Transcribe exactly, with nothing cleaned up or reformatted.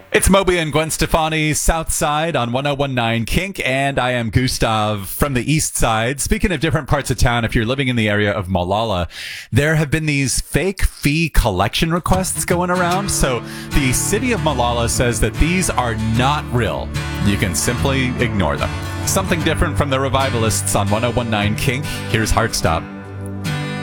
It's Moby and Gwen Stefani, South Side on one oh one nine Kink, and I am Gustav from the East Side. Speaking of different parts of town, if you're living in the area of Malala, there have been these fake fee collection requests going around. So the city of Malala says that these are not real. You can simply ignore them. Something different from the Revivalists on one oh one nine Kink. Here's Heartstop.